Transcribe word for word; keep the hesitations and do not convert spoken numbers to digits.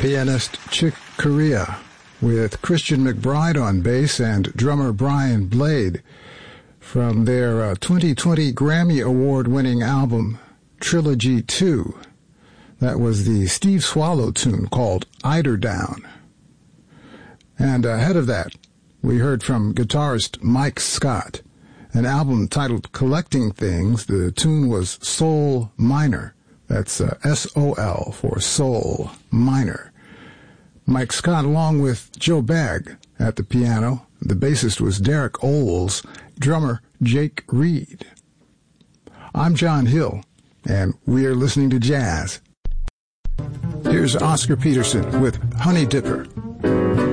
pianist Chick Corea, with Christian McBride on bass and drummer Brian Blade, from their uh, twenty twenty Grammy Award-winning album Trilogy two. That was the Steve Swallow tune called Eiderdown. And ahead of that, we heard from guitarist Mike Scott, an album titled Collecting Things. The tune was Soul Minor. That's uh, S O L for Soul Minor. Mike Scott along with Joe Bagg at the piano. The bassist was Derek Oles, drummer Jake Reed. I'm John Hill, and we are listening to jazz. Here's Oscar Peterson with Honey Dipper.